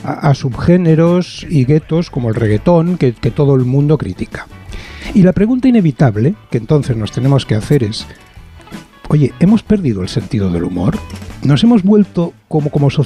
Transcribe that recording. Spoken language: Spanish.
a subgéneros y guetos como el reggaetón que todo el mundo critica. Y la pregunta inevitable que entonces nos tenemos que hacer es: oye, ¿hemos perdido el sentido del humor? ¿Nos hemos vuelto como sociedad